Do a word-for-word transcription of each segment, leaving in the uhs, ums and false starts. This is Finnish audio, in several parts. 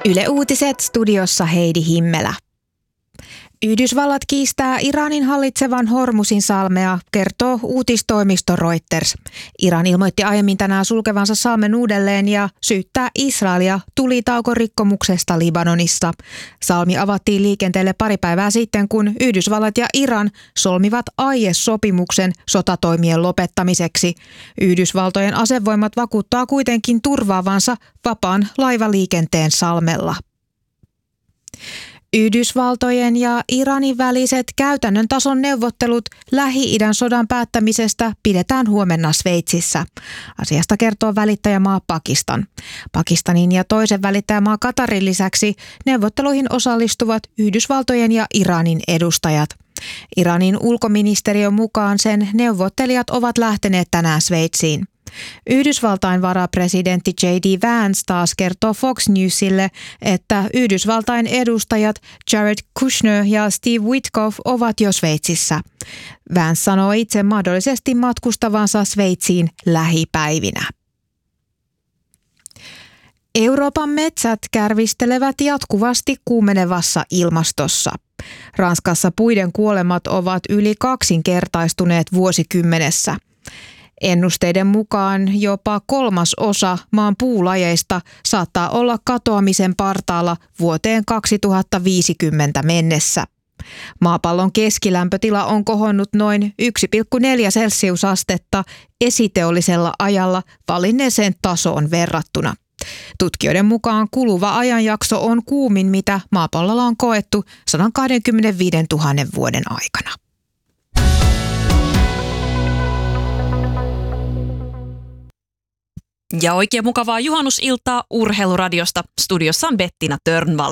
Yle Uutiset, studiossa Heidi Himmelä. Yhdysvallat kiistää Iranin hallitsevan Hormuzin salmea, kertoo uutistoimisto Reuters. Iran ilmoitti aiemmin tänään sulkevansa salmen uudelleen ja syyttää Israelia tulitaukorikkomuksesta Libanonissa. Salmi avattiin liikenteelle pari päivää sitten, kun Yhdysvallat ja Iran solmivat aiesopimuksen sotatoimien lopettamiseksi. Yhdysvaltojen asevoimat vakuuttaa kuitenkin turvaavansa vapaan laivaliikenteen salmella. Yhdysvaltojen ja Iranin väliset käytännön tason neuvottelut Lähi-idän sodan päättämisestä pidetään huomenna Sveitsissä. Asiasta kertoo välittäjämaa Pakistan. Pakistanin ja toisen välittäjämaa Katarin lisäksi neuvotteluihin osallistuvat Yhdysvaltojen ja Iranin edustajat. Iranin ulkoministeriön mukaan sen neuvottelijat ovat lähteneet tänään Sveitsiin. Yhdysvaltain varapresidentti J D Vance taas kertoo Fox Newsille, että Yhdysvaltain edustajat Jared Kushner ja Steve Witkoff ovat jo Sveitsissä. Vance sanoo itse mahdollisesti matkustavansa Sveitsiin lähipäivinä. Euroopan metsät kärvistelevät jatkuvasti kuumenevassa ilmastossa. Ranskassa puiden kuolemat ovat yli kaksinkertaistuneet vuosikymmenessä. Ennusteiden mukaan jopa kolmas osa maan puulajeista saattaa olla katoamisen partaalla vuoteen kaksituhattaviisikymmentä mennessä. Maapallon keskilämpötila on kohonnut noin yksi pilkku neljä celsiusastetta esiteollisella ajalla valinneeseen tasoon verrattuna. Tutkijoiden mukaan kuluva ajanjakso on kuumin, mitä maapallolla on koettu sata kaksikymmentäviisituhatta vuoden aikana. Ja oikein mukavaa juhannusiltaa Urheiluradiosta. Studiossa on Bettina Törnvall.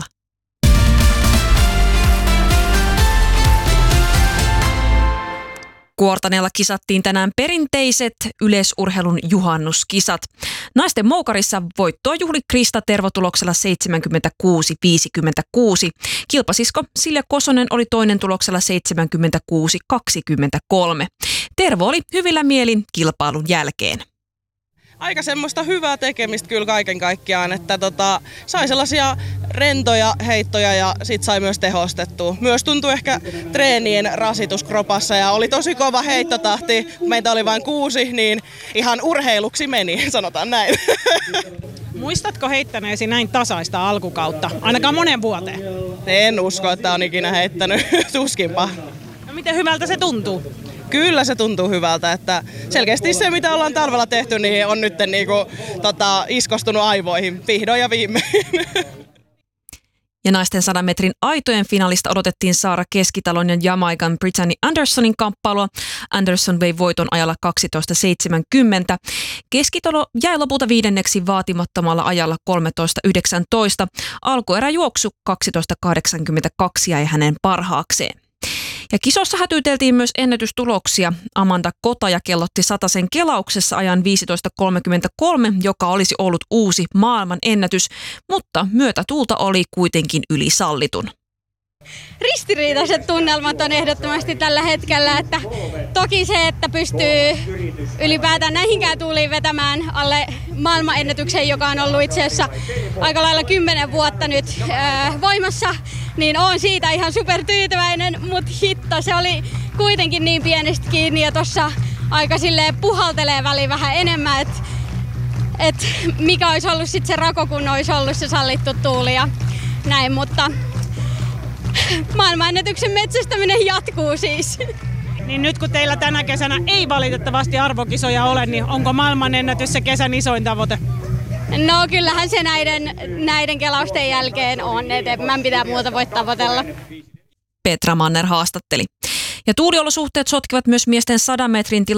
Kuortaneella kisattiin tänään perinteiset yleisurheilun juhannuskisat. Naisten moukarissa voittoa juhli Krista Tervo tuloksella seitsemänkymmentäkuusi viisikymmentäkuusi. Kilpasisko Silja Kosonen oli toinen tuloksella seitsemänkymmentäkuusi kaksikymmentäkolme. Tervo oli hyvillä mielin kilpailun jälkeen. Aika semmoista hyvää tekemistä kyllä kaiken kaikkiaan, että tota, sai sellaisia rentoja heittoja ja sit sai myös tehostettua. Myös tuntui ehkä treenien rasitus kropassa ja oli tosi kova heittotahti. Meitä oli vain kuusi, niin ihan urheiluksi meni, sanotaan näin. Muistatko heittäneesi näin tasaista alkukautta, ainakaan monen vuoteen? En usko, että on ikinä heittänyt, tuskinpa. No miten hyvältä se tuntuu? Kyllä se tuntuu hyvältä, että selkeästi se mitä ollaan talvella tehty niin on nyt niinku, tota, iskostunut aivoihin vihdoin ja viimein. Ja naisten sadan metrin aitojen finaalista odotettiin Saara Keskitalon ja Jamaikan Brittany Andersonin kamppailua. Anderson vei voiton ajalla kaksitoista seitsemänkymmentä. Keskitalo jäi lopulta viidenneksi vaatimattomalla ajalla kolmetoista yhdeksäntoista. Alkueräjuoksu kaksitoista kahdeksankymmentäkaksi jäi hänen parhaakseen. Ja kisossa hätyyteltiin myös ennätystuloksia. Amanda Kotaja kellotti satasen kelauksessa ajan viisitoista kolmekymmentäkolme, joka olisi ollut uusi maailman ennätys, mutta myötätuulta oli kuitenkin yli sallitun. Ristiriitaiset tunnelmat on ehdottomasti tällä hetkellä, että toki se, että pystyy ylipäätään näihinkään tuuliin vetämään alle maailmanennätyksen, joka on ollut itse asiassa aika lailla kymmenen vuotta nyt ää, voimassa, niin on siitä ihan supertyytyväinen, mutta hitto, se oli kuitenkin niin pienestä kiinni ja tuossa aika silleen puhaltelee väliin vähän enemmän, että et mikä olisi ollut sitten se rako, kun olisi ollut se sallittu tuuli ja näin, mutta maailmanennätyksen metsästäminen jatkuu siis. Niin nyt kun teillä tänä kesänä ei valitettavasti arvokisoja ole, niin onko maailmanennätys se kesän isoin tavoite? No kyllähän se näiden, näiden kelausten jälkeen on, että mä pitää muuta voi tavoitella. Petra Manner haastatteli. Ja tuuliolosuhteet sotkivat myös miesten sadan metrin